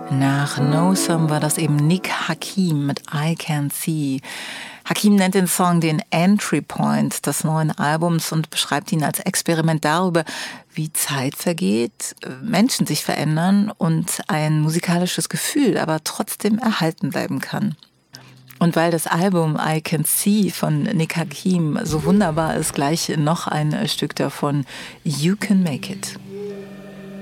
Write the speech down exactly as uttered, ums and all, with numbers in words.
Nach No Some war das eben Nick Hakim mit I Can See. Hakim nennt den Song den Entry Point des neuen Albums und beschreibt ihn als Experiment darüber, wie Zeit vergeht, Menschen sich verändern und ein musikalisches Gefühl aber trotzdem erhalten bleiben kann. Und weil das Album I Can See von Nick Hakim so wunderbar ist, gleich noch ein Stück davon, You Can Make It.